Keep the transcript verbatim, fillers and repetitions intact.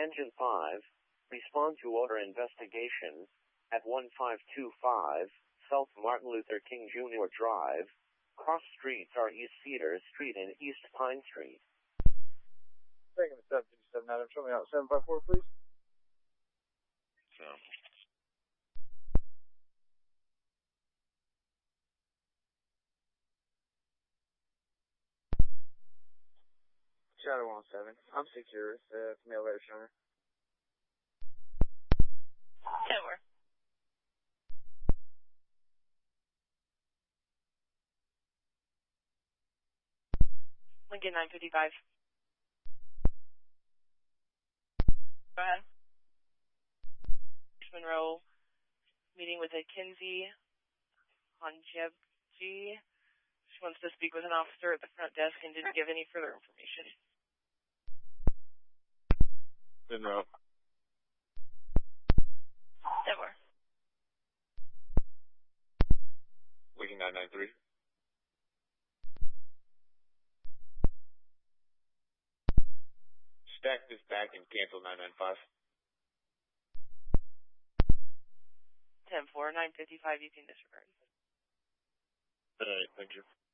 Engine five, respond to order investigation at one five two five South Martin Luther King Junior Drive. Cross streets are East Cedar Street and East Pine Street. Thank you, seven fifty-seven Adam. Show me out seven five four, please. So. Shadow one seven. I'm secure. It's uh, male letter shiner. Over. Lincoln nine fifty-five. Go ahead. Monroe, meeting with a Kinsey Honjebji. She wants to speak with an officer at the front desk and didn't give any further information. Monroe. Over. Waiting nine nine three. Stack this back and cancel nine nine five. ten four, nine fifty-five, you can disregard. Alright, thank you.